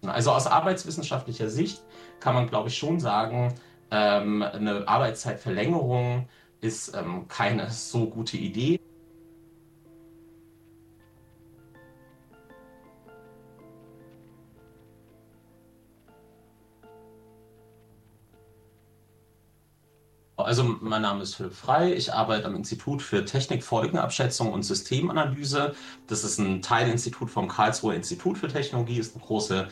Also aus arbeitswissenschaftlicher Sicht kann man, glaube ich, schon sagen, eine Arbeitszeitverlängerung ist keine so gute Idee. Also mein Name ist Philipp Frey, ich arbeite am Institut für Technikfolgenabschätzung und Systemanalyse. Das ist ein Teilinstitut vom Karlsruher Institut für Technologie, ist eine große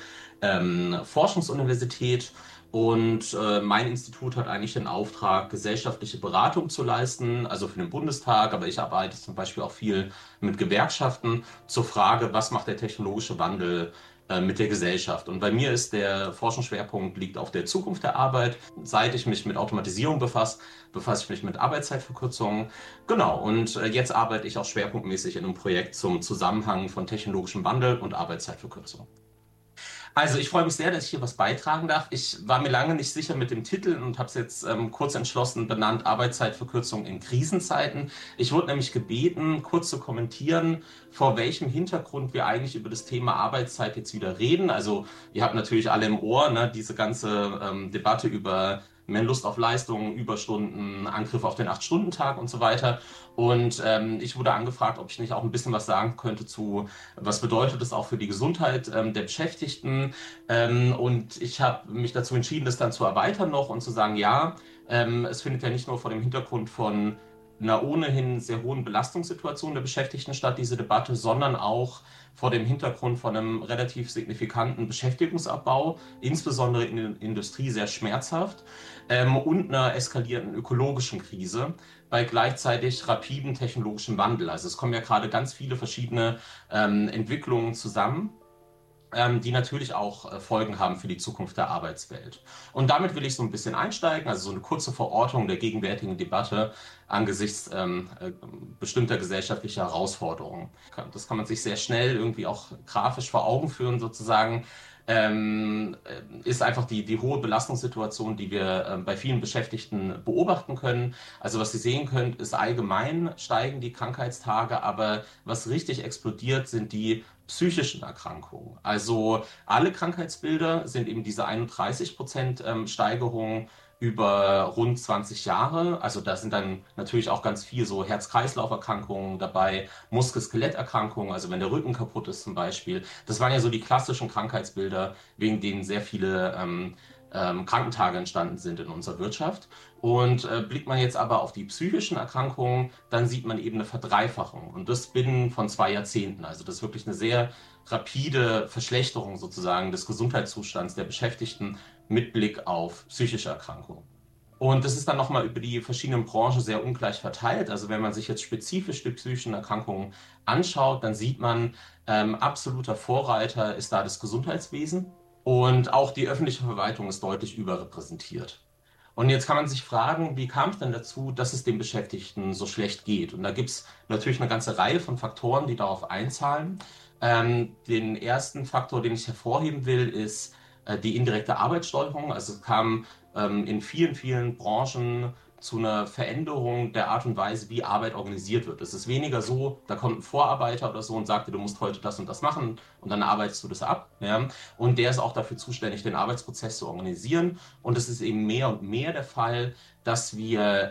Forschungsuniversität. Und mein Institut hat eigentlich den Auftrag, gesellschaftliche Beratung zu leisten, also für den Bundestag, aber ich arbeite zum Beispiel auch viel mit Gewerkschaften zur Frage, was macht der technologische Wandel mit der Gesellschaft. Und bei mir ist der Forschungsschwerpunkt liegt auf der Zukunft der Arbeit. Seit ich mich mit Automatisierung befasse ich mich mit Arbeitszeitverkürzungen. Genau, und jetzt arbeite ich auch schwerpunktmäßig in einem Projekt zum Zusammenhang von technologischem Wandel und Arbeitszeitverkürzung. Also ich freue mich sehr, dass ich hier was beitragen darf. Ich war mir lange nicht sicher mit dem Titel und habe es jetzt kurz entschlossen benannt, Arbeitszeitverkürzung in Krisenzeiten. Ich wurde nämlich gebeten, kurz zu kommentieren, vor welchem Hintergrund wir eigentlich über das Thema Arbeitszeit jetzt wieder reden. Also ihr habt natürlich alle im Ohr, ne, diese ganze Debatte über mehr Lust auf Leistung, Überstunden, Angriff auf den 8-Stunden-Tag und so weiter. Und ich wurde angefragt, ob ich nicht auch ein bisschen was sagen könnte zu, was bedeutet das auch für die Gesundheit der Beschäftigten. Und ich habe mich dazu entschieden, das dann zu erweitern noch und zu sagen, ja, es findet ja nicht nur vor dem Hintergrund von einer ohnehin sehr hohen Belastungssituation der Beschäftigten statt, diese Debatte, sondern auch vor dem Hintergrund von einem relativ signifikanten Beschäftigungsabbau, insbesondere in der Industrie sehr schmerzhaft, und einer eskalierenden ökologischen Krise bei gleichzeitig rapiden technologischen Wandel. Also es kommen ja gerade ganz viele verschiedene Entwicklungen zusammen, die natürlich auch Folgen haben für die Zukunft der Arbeitswelt. Und damit will ich so ein bisschen einsteigen, also so eine kurze Verortung der gegenwärtigen Debatte angesichts bestimmter gesellschaftlicher Herausforderungen. Das kann man sich sehr schnell irgendwie auch grafisch vor Augen führen, sozusagen. Ist einfach die hohe Belastungssituation, die wir bei vielen Beschäftigten beobachten können. Also was Sie sehen könnt, ist allgemein steigen die Krankheitstage, aber was richtig explodiert, sind die psychischen Erkrankungen. Also alle Krankheitsbilder sind eben diese 31% Steigerung über rund 20 Jahre. Also da sind dann natürlich auch ganz viel so Herz-Kreislauf-Erkrankungen dabei, Muskel-Skeletterkrankungen, also wenn der Rücken kaputt ist zum Beispiel. Das waren ja so die klassischen Krankheitsbilder, wegen denen sehr viele Krankentage entstanden sind in unserer Wirtschaft. Und blickt man jetzt aber auf die psychischen Erkrankungen, dann sieht man eben eine Verdreifachung. Und das binnen von 2 Jahrzehnten. Also das ist wirklich eine sehr rapide Verschlechterung sozusagen des Gesundheitszustands der Beschäftigten mit Blick auf psychische Erkrankungen. Und das ist dann nochmal über die verschiedenen Branchen sehr ungleich verteilt. Also wenn man sich jetzt spezifisch die psychischen Erkrankungen anschaut, dann sieht man, absoluter Vorreiter ist da das Gesundheitswesen. Und auch die öffentliche Verwaltung ist deutlich überrepräsentiert. Und jetzt kann man sich fragen, wie kam es denn dazu, dass es den Beschäftigten so schlecht geht? Und da gibt es natürlich eine ganze Reihe von Faktoren, die darauf einzahlen. Den ersten Faktor, den ich hervorheben will, ist die indirekte Arbeitssteuerung. Also es kam in vielen, vielen Branchen zu einer Veränderung der Art und Weise, wie Arbeit organisiert wird. Es ist weniger so, da kommt ein Vorarbeiter oder so und sagt dir, du musst heute das und das machen und dann arbeitest du das ab. Ja? Und der ist auch dafür zuständig, den Arbeitsprozess zu organisieren. Und es ist eben mehr und mehr der Fall, dass wir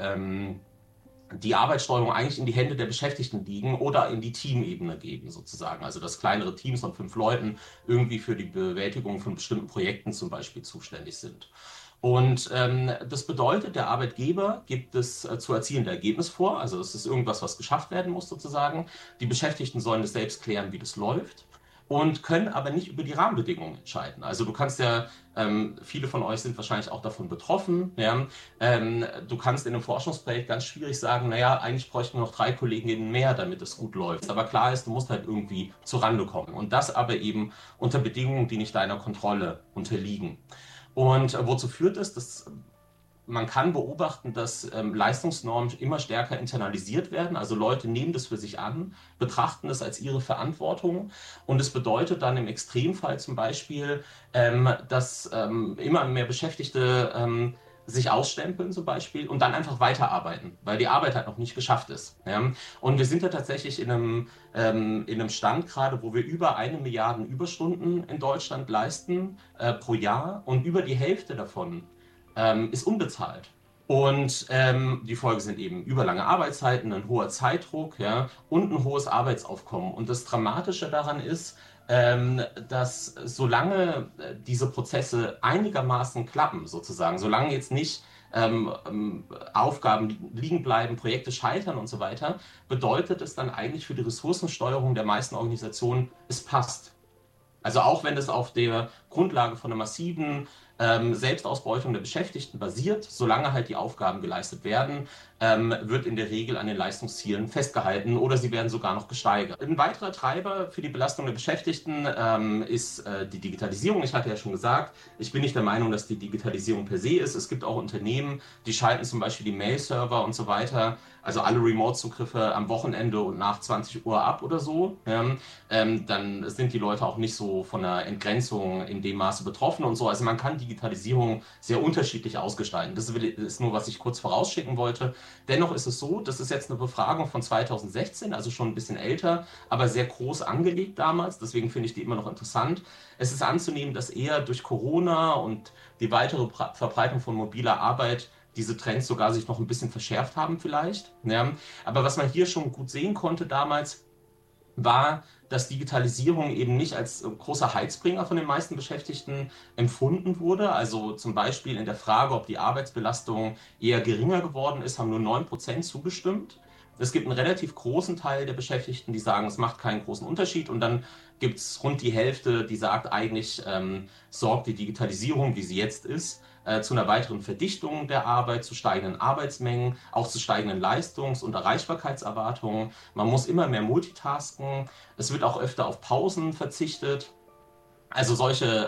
die Arbeitssteuerung eigentlich in die Hände der Beschäftigten liegen oder in die Teamebene geben, sozusagen. Also dass kleinere Teams von 5 Leuten irgendwie für die Bewältigung von bestimmten Projekten zum Beispiel zuständig sind. Und das bedeutet, der Arbeitgeber gibt das zu erzielende Ergebnis vor. Also es ist irgendwas, was geschafft werden muss sozusagen. Die Beschäftigten sollen es selbst klären, wie das läuft. Und können aber nicht über die Rahmenbedingungen entscheiden. Also du kannst ja, viele von euch sind wahrscheinlich auch davon betroffen. Ja? Du kannst in einem Forschungsprojekt ganz schwierig sagen, naja, eigentlich bräuchten wir noch 3 Kolleginnen mehr, damit es gut läuft. Aber klar ist, du musst halt irgendwie zurande kommen. Und das aber eben unter Bedingungen, die nicht deiner Kontrolle unterliegen. Und wozu führt es? Das Man kann beobachten, dass Leistungsnormen immer stärker internalisiert werden. Also Leute nehmen das für sich an, betrachten es als ihre Verantwortung. Und es bedeutet dann im Extremfall zum Beispiel, dass immer mehr Beschäftigte sich ausstempeln zum Beispiel und dann einfach weiterarbeiten, weil die Arbeit halt noch nicht geschafft ist. Ja? Und wir sind ja tatsächlich in einem Stand gerade, wo wir über 1 Milliarde Überstunden in Deutschland leisten pro Jahr und über die Hälfte davon ist unbezahlt. Und die Folge sind eben überlange Arbeitszeiten, ein hoher Zeitdruck, ja, und ein hohes Arbeitsaufkommen. Und das Dramatische daran ist, dass solange diese Prozesse einigermaßen klappen, sozusagen, solange jetzt nicht Aufgaben liegen bleiben, Projekte scheitern und so weiter, bedeutet es dann eigentlich für die Ressourcensteuerung der meisten Organisationen, es passt. Also auch wenn es auf der Grundlage von einer massiven Selbstausbeutung der Beschäftigten basiert, solange halt die Aufgaben geleistet werden, wird in der Regel an den Leistungszielen festgehalten oder sie werden sogar noch gesteigert. Ein weiterer Treiber für die Belastung der Beschäftigten ist die Digitalisierung. Ich hatte ja schon gesagt, ich bin nicht der Meinung, dass die Digitalisierung per se ist. Es gibt auch Unternehmen, die schalten zum Beispiel die Mail-Server und so weiter, also alle Remote-Zugriffe am Wochenende und nach 20 Uhr ab oder so. Ja, dann sind die Leute auch nicht so von einer Entgrenzung in dem Maße betroffen und so. Also man kann Digitalisierung sehr unterschiedlich ausgestalten. Das ist nur, was ich kurz vorausschicken wollte. Dennoch ist es so, das ist jetzt eine Befragung von 2016, also schon ein bisschen älter, aber sehr groß angelegt damals. Deswegen finde ich die immer noch interessant. Es ist anzunehmen, dass eher durch Corona und die weitere Verbreitung von mobiler Arbeit diese Trends sogar sich noch ein bisschen verschärft haben vielleicht. Ja. Aber was man hier schon gut sehen konnte damals, war, dass Digitalisierung eben nicht als großer Heizbringer von den meisten Beschäftigten empfunden wurde. Also zum Beispiel in der Frage, ob die Arbeitsbelastung eher geringer geworden ist, haben nur 9% zugestimmt. Es gibt einen relativ großen Teil der Beschäftigten, die sagen, es macht keinen großen Unterschied. Und dann gibt es rund die Hälfte, die sagt, eigentlich sorgt die Digitalisierung, wie sie jetzt ist, zu einer weiteren Verdichtung der Arbeit, zu steigenden Arbeitsmengen, auch zu steigenden Leistungs- und Erreichbarkeitserwartungen. Man muss immer mehr multitasken. Es wird auch öfter auf Pausen verzichtet. Also solche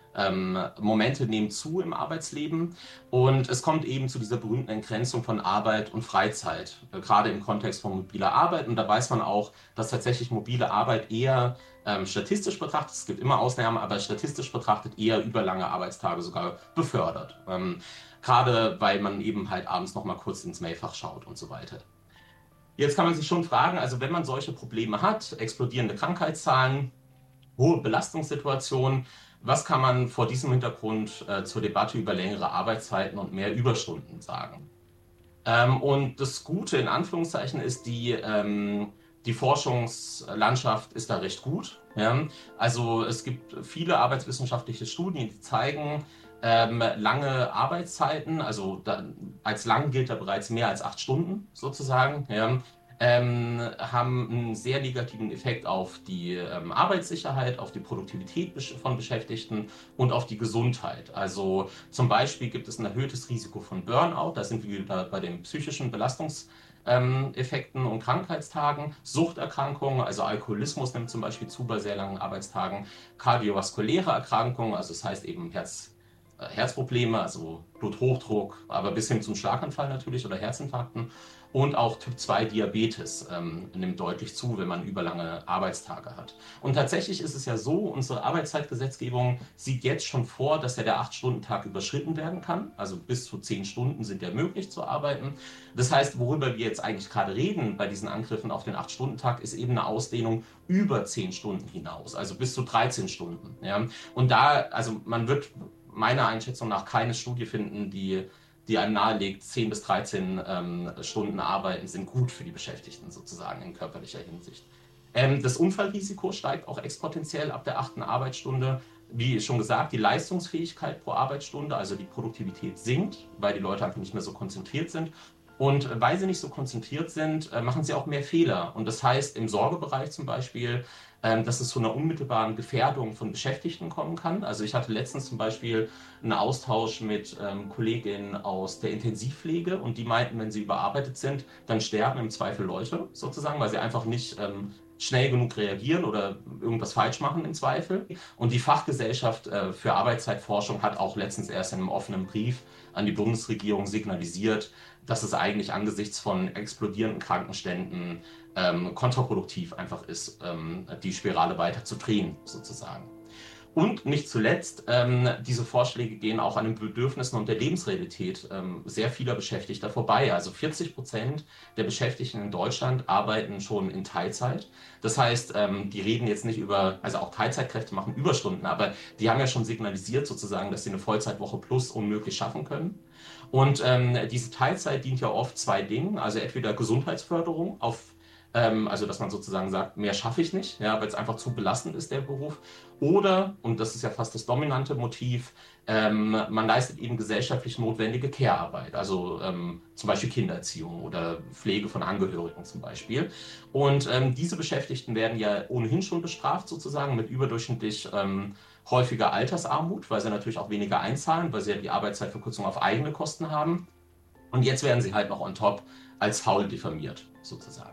Momente nehmen zu im Arbeitsleben und es kommt eben zu dieser berühmten Entgrenzung von Arbeit und Freizeit, gerade im Kontext von mobiler Arbeit. Und da weiß man auch, dass tatsächlich mobile Arbeit eher statistisch betrachtet, es gibt immer Ausnahmen, aber statistisch betrachtet eher überlange Arbeitstage sogar befördert. Gerade weil man eben halt abends noch mal kurz ins Mailfach schaut und so weiter. Jetzt kann man sich schon fragen, also wenn man solche Probleme hat, explodierende Krankheitszahlen, hohe Belastungssituationen. Was kann man vor diesem Hintergrund zur Debatte über längere Arbeitszeiten und mehr Überstunden sagen? Und das Gute in Anführungszeichen ist, die Forschungslandschaft ist da recht gut. Ja? Also es gibt viele arbeitswissenschaftliche Studien, die zeigen, lange Arbeitszeiten, also als lang gilt da bereits mehr als 8 Stunden sozusagen, ja, haben einen sehr negativen Effekt auf die Arbeitssicherheit, auf die Produktivität von Beschäftigten und auf die Gesundheit. Also zum Beispiel gibt es ein erhöhtes Risiko von Burnout, da sind wir wieder bei den psychischen Belastungseffekten und Krankheitstagen, Suchterkrankungen, also Alkoholismus nimmt zum Beispiel zu bei sehr langen Arbeitstagen, kardiovaskuläre Erkrankungen, also das heißt eben Herzprobleme, also Bluthochdruck, aber bis hin zum Schlaganfall natürlich oder Herzinfarkten. Und auch Typ-2-Diabetes nimmt deutlich zu, wenn man überlange Arbeitstage hat. Und tatsächlich ist es ja so, unsere Arbeitszeitgesetzgebung sieht jetzt schon vor, dass ja der 8-Stunden-Tag überschritten werden kann. Also bis zu 10 Stunden sind ja möglich zu arbeiten. Das heißt, worüber wir jetzt eigentlich gerade reden bei diesen Angriffen auf den 8-Stunden-Tag, ist eben eine Ausdehnung über 10 Stunden hinaus, also bis zu 13 Stunden. Ja? Und da, also man wird meiner Einschätzung nach keine Studie finden, die einem nahelegt, 10 bis 13 Stunden Arbeiten sind gut für die Beschäftigten sozusagen in körperlicher Hinsicht. Das Unfallrisiko steigt auch exponentiell ab der 8. Arbeitsstunde. Wie schon gesagt, die Leistungsfähigkeit pro Arbeitsstunde, also die Produktivität sinkt, weil die Leute einfach nicht mehr so konzentriert sind. Und weil sie nicht so konzentriert sind, machen sie auch mehr Fehler. Und das heißt im Sorgebereich zum Beispiel, dass es zu einer unmittelbaren Gefährdung von Beschäftigten kommen kann. Also ich hatte letztens zum Beispiel einen Austausch mit Kolleginnen aus der Intensivpflege und die meinten, wenn sie überarbeitet sind, dann sterben im Zweifel Leute sozusagen, weil sie einfach nicht schnell genug reagieren oder irgendwas falsch machen im Zweifel. Und die Fachgesellschaft für Arbeitszeitforschung hat auch letztens erst in einem offenen Brief an die Bundesregierung signalisiert, dass es eigentlich angesichts von explodierenden Krankenständen kontraproduktiv einfach ist, die Spirale weiter zu drehen, sozusagen. Und nicht zuletzt, diese Vorschläge gehen auch an den Bedürfnissen und der Lebensrealität sehr vieler Beschäftigter vorbei. Also 40% der Beschäftigten in Deutschland arbeiten schon in Teilzeit. Das heißt, die reden jetzt nicht über, also auch Teilzeitkräfte machen Überstunden, aber die haben ja schon signalisiert sozusagen, dass sie eine Vollzeitwoche plus unmöglich schaffen können. Und diese Teilzeit dient ja oft zwei Dingen, also entweder Gesundheitsförderung also dass man sozusagen sagt, mehr schaffe ich nicht, ja, weil es einfach zu belastend ist, der Beruf. Oder, und das ist ja fast das dominante Motiv, man leistet eben gesellschaftlich notwendige Care-Arbeit, also zum Beispiel Kindererziehung oder Pflege von Angehörigen zum Beispiel. Und diese Beschäftigten werden ja ohnehin schon bestraft sozusagen mit überdurchschnittlich häufiger Altersarmut, weil sie natürlich auch weniger einzahlen, weil sie ja die Arbeitszeitverkürzung auf eigene Kosten haben. Und jetzt werden sie halt noch on top als faul diffamiert sozusagen.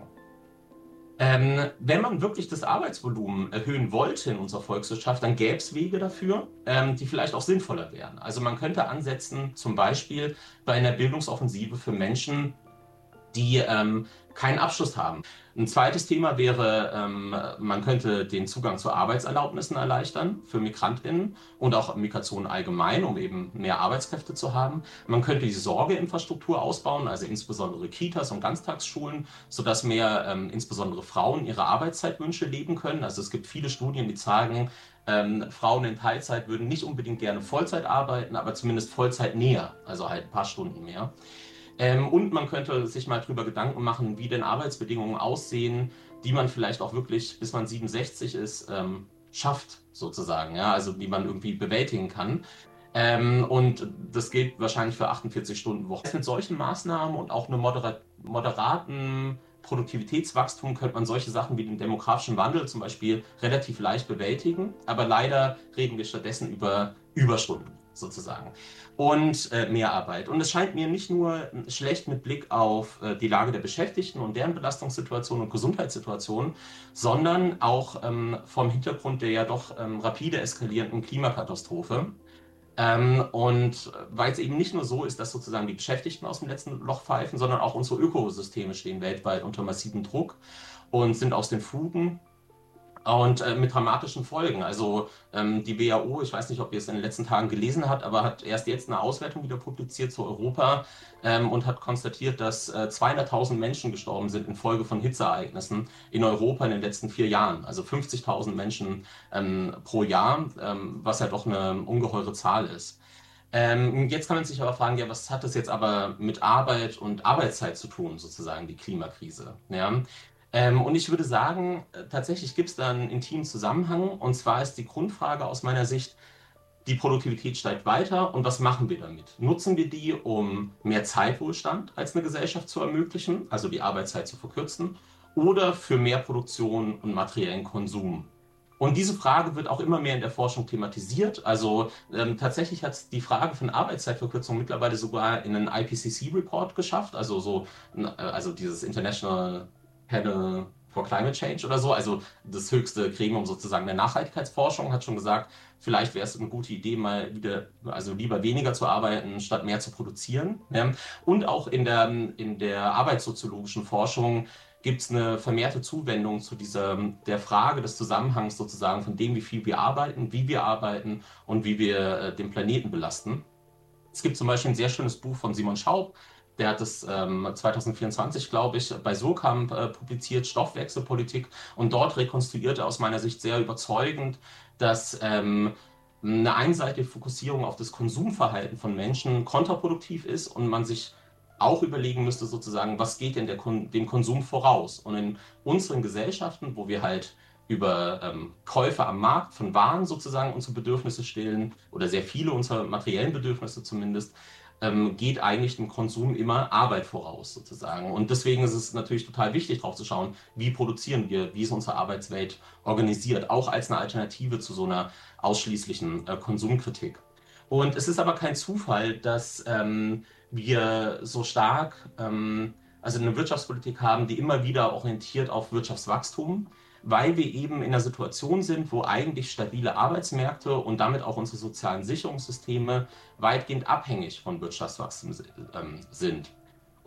Wenn man wirklich das Arbeitsvolumen erhöhen wollte in unserer Volkswirtschaft, dann gäbe es Wege dafür, die vielleicht auch sinnvoller wären. Also man könnte ansetzen, zum Beispiel bei einer Bildungsoffensive für Menschen, die keinen Abschluss haben. Ein zweites Thema wäre, man könnte den Zugang zu Arbeitserlaubnissen erleichtern für MigrantInnen und auch Migration allgemein, um eben mehr Arbeitskräfte zu haben. Man könnte die Sorgeinfrastruktur ausbauen, also insbesondere Kitas und Ganztagsschulen, sodass mehr insbesondere Frauen ihre Arbeitszeitwünsche leben können. Also es gibt viele Studien, die zeigen, Frauen in Teilzeit würden nicht unbedingt gerne Vollzeit arbeiten, aber zumindest Vollzeit näher, also halt ein paar Stunden mehr. Und man könnte sich mal drüber Gedanken machen, wie denn Arbeitsbedingungen aussehen, die man vielleicht auch wirklich, bis man 67 ist, schafft, sozusagen. Ja? Also die man irgendwie bewältigen kann. Und das gilt wahrscheinlich für 48-Stunden-Woche. Mit solchen Maßnahmen und auch einem moderaten Produktivitätswachstum könnte man solche Sachen wie den demografischen Wandel zum Beispiel relativ leicht bewältigen. Aber leider reden wir stattdessen über Überstunden sozusagen und Mehrarbeit. Und es scheint mir nicht nur schlecht mit Blick auf die Lage der Beschäftigten und deren Belastungssituation und Gesundheitssituation, sondern auch vom Hintergrund der ja doch rapide eskalierenden Klimakatastrophe. Und weil es eben nicht nur so ist, dass sozusagen die Beschäftigten aus dem letzten Loch pfeifen, sondern auch unsere Ökosysteme stehen weltweit unter massivem Druck und sind aus den Fugen. Und mit dramatischen Folgen. Also die WHO, ich weiß nicht, ob ihr es in den letzten Tagen gelesen habt, aber hat erst jetzt eine Auswertung wieder publiziert zu Europa und hat konstatiert, dass 200.000 Menschen gestorben sind infolge von Hitzeereignissen in Europa in den letzten 4 Jahren. Also 50.000 Menschen pro Jahr, was ja doch eine ungeheure Zahl ist. Jetzt kann man sich aber fragen, ja, was hat das jetzt aber mit Arbeit und Arbeitszeit zu tun, sozusagen, die Klimakrise? Ja? Und ich würde sagen, tatsächlich gibt es da einen intimen Zusammenhang. Und zwar ist die Grundfrage aus meiner Sicht, die Produktivität steigt weiter und was machen wir damit? Nutzen wir die, um mehr Zeitwohlstand als eine Gesellschaft zu ermöglichen, also die Arbeitszeit zu verkürzen, oder für mehr Produktion und materiellen Konsum? Und diese Frage wird auch immer mehr in der Forschung thematisiert. Also tatsächlich hat es die Frage von Arbeitszeitverkürzung mittlerweile sogar in einen IPCC-Report geschafft, also dieses International Panel for Climate Change oder so, also das höchste Gremium sozusagen der Nachhaltigkeitsforschung, hat schon gesagt, vielleicht wäre es eine gute Idee, mal wieder, also lieber weniger zu arbeiten, statt mehr zu produzieren. Ja. Und auch in der arbeitssoziologischen Forschung gibt es eine vermehrte Zuwendung zu der Frage des Zusammenhangs sozusagen von dem, wie viel wir arbeiten, wie wir arbeiten und wie wir den Planeten belasten. Es gibt zum Beispiel ein sehr schönes Buch von Simon Schaub, der hat es 2024, glaube ich, bei Surkamp publiziert, Stoffwechselpolitik. Und dort rekonstruiert er aus meiner Sicht sehr überzeugend, dass eine einseitige Fokussierung auf das Konsumverhalten von Menschen kontraproduktiv ist und man sich auch überlegen müsste, sozusagen, was geht denn dem Konsum voraus? Und in unseren Gesellschaften, wo wir halt über Käufe am Markt von Waren sozusagen unsere Bedürfnisse stillen oder sehr viele unserer materiellen Bedürfnisse zumindest, geht eigentlich dem Konsum immer Arbeit voraus sozusagen. Und deswegen ist es natürlich total wichtig, darauf zu schauen, wie produzieren wir, wie ist unsere Arbeitswelt organisiert, auch als eine Alternative zu so einer ausschließlichen Konsumkritik. Und es ist aber kein Zufall, dass wir so stark, also eine Wirtschaftspolitik haben, die immer wieder orientiert auf Wirtschaftswachstum, weil wir eben in einer Situation sind, wo eigentlich stabile Arbeitsmärkte und damit auch unsere sozialen Sicherungssysteme weitgehend abhängig von Wirtschaftswachstum sind.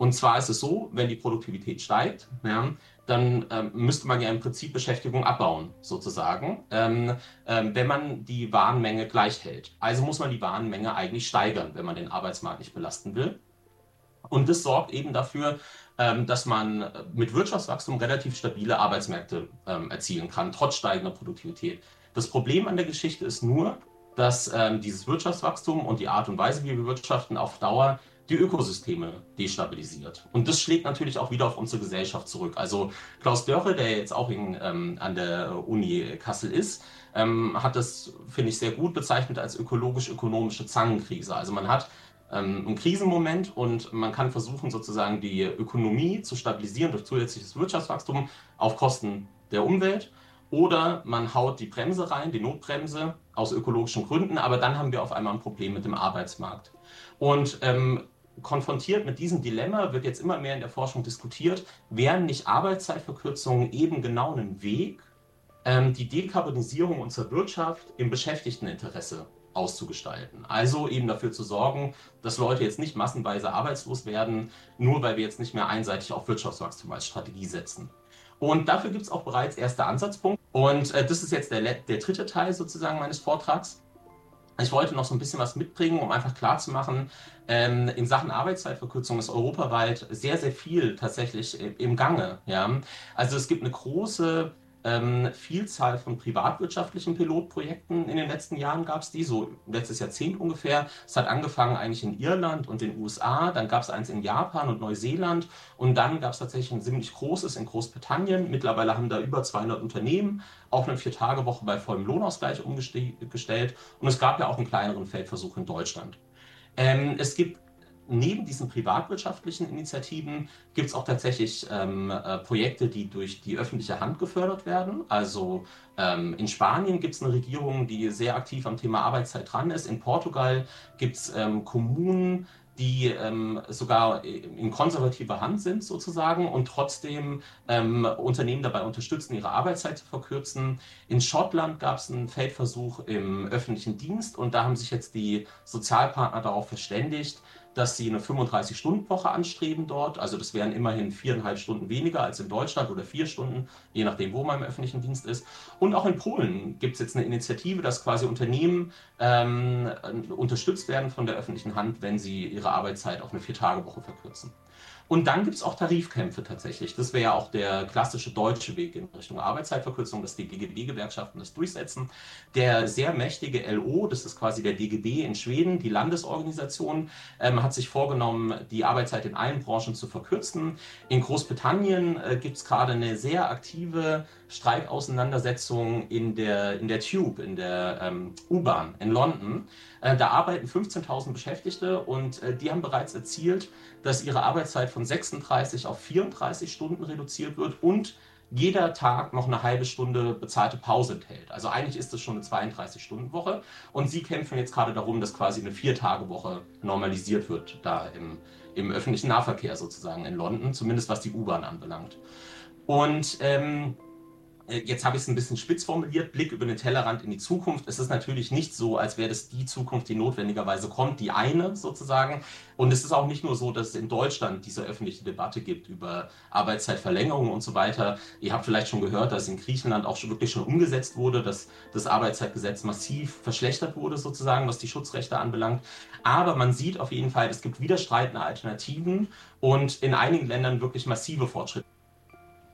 Und zwar ist es so, wenn die Produktivität steigt, ja, dann müsste man ja im Prinzip Beschäftigung abbauen, sozusagen, wenn man die Warenmenge gleich hält. Also muss man die Warenmenge eigentlich steigern, wenn man den Arbeitsmarkt nicht belasten will. Und das sorgt eben dafür, dass man mit Wirtschaftswachstum relativ stabile Arbeitsmärkte erzielen kann, trotz steigender Produktivität. Das Problem an der Geschichte ist nur, dass dieses Wirtschaftswachstum und die Art und Weise, wie wir wirtschaften, auf Dauer die Ökosysteme destabilisiert. Und das schlägt natürlich auch wieder auf unsere Gesellschaft zurück. Also Klaus Dörre, der jetzt auch an der Uni Kassel ist, hat das, finde ich, sehr gut bezeichnet als ökologisch-ökonomische Zangenkrise. Also man hat ein Krisenmoment und man kann versuchen, sozusagen die Ökonomie zu stabilisieren durch zusätzliches Wirtschaftswachstum auf Kosten der Umwelt. Oder man haut die Bremse rein, die Notbremse aus ökologischen Gründen, aber dann haben wir auf einmal ein Problem mit dem Arbeitsmarkt. Und konfrontiert mit diesem Dilemma wird jetzt immer mehr in der Forschung diskutiert, wären nicht Arbeitszeitverkürzungen eben genau ein Weg, die Dekarbonisierung unserer Wirtschaft im Beschäftigteninteresse auszugestalten. Also eben dafür zu sorgen, dass Leute jetzt nicht massenweise arbeitslos werden, nur weil wir jetzt nicht mehr einseitig auf Wirtschaftswachstum als Strategie setzen. Und dafür gibt es auch bereits erste Ansatzpunkte. Und das ist jetzt der dritte Teil sozusagen meines Vortrags. Ich wollte noch so ein bisschen was mitbringen, um einfach klarzumachen, in Sachen Arbeitszeitverkürzung ist europaweit sehr, sehr viel tatsächlich im Gange. Ja? Also es gibt eine große Vielzahl von privatwirtschaftlichen Pilotprojekten. In den letzten Jahren gab es die, so letztes Jahrzehnt ungefähr. Es hat angefangen eigentlich in Irland und den USA, dann gab es eins in Japan und Neuseeland und dann gab es tatsächlich ein ziemlich großes in Großbritannien. Mittlerweile haben da über 200 Unternehmen auf eine 4-Tage-Woche bei vollem Lohnausgleich umgestellt und es gab ja auch einen kleineren Feldversuch in Deutschland. Es gibt neben diesen privatwirtschaftlichen Initiativen gibt es auch tatsächlich Projekte, die durch die öffentliche Hand gefördert werden. Also in Spanien gibt es eine Regierung, die sehr aktiv am Thema Arbeitszeit dran ist. In Portugal gibt es Kommunen, die sogar in konservativer Hand sind sozusagen und trotzdem Unternehmen dabei unterstützen, ihre Arbeitszeit zu verkürzen. In Schottland gab es einen Feldversuch im öffentlichen Dienst und da haben sich jetzt die Sozialpartner darauf verständigt, dass sie eine 35-Stunden-Woche anstreben dort. Also das wären immerhin 4,5 Stunden weniger als in Deutschland oder 4 Stunden, je nachdem, wo man im öffentlichen Dienst ist. Und auch in Polen gibt es jetzt eine Initiative, dass quasi Unternehmen unterstützt werden von der öffentlichen Hand, wenn sie ihre Arbeitszeit auf eine 4-Tage-Woche verkürzen. Und dann gibt es auch Tarifkämpfe tatsächlich. Das wäre ja auch der klassische deutsche Weg in Richtung Arbeitszeitverkürzung, dass die DGB-Gewerkschaften das durchsetzen. Der sehr mächtige LO, das ist quasi der DGB in Schweden, die Landesorganisation, hat sich vorgenommen, die Arbeitszeit in allen Branchen zu verkürzen. In Großbritannien gibt es gerade eine sehr aktive Streikauseinandersetzung in der Tube, in der U-Bahn in London. Da arbeiten 15.000 Beschäftigte und die haben bereits erzielt, dass ihre Arbeitszeit von 36 auf 34 Stunden reduziert wird und jeder Tag noch eine halbe Stunde bezahlte Pause enthält. Also eigentlich ist das schon eine 32-Stunden-Woche und sie kämpfen jetzt gerade darum, dass quasi eine 4-Tage-Woche normalisiert wird, da im öffentlichen Nahverkehr sozusagen in London, zumindest was die U-Bahn anbelangt. Und jetzt habe ich es ein bisschen spitz formuliert, Blick über den Tellerrand in die Zukunft. Es ist natürlich nicht so, als wäre das die Zukunft, die notwendigerweise kommt, die eine sozusagen. Und es ist auch nicht nur so, dass es in Deutschland diese öffentliche Debatte gibt über Arbeitszeitverlängerung und so weiter. Ihr habt vielleicht schon gehört, dass in Griechenland auch wirklich schon umgesetzt wurde, dass das Arbeitszeitgesetz massiv verschlechtert wurde sozusagen, was die Schutzrechte anbelangt. Aber man sieht auf jeden Fall, es gibt widerstreitende Alternativen und in einigen Ländern wirklich massive Fortschritte.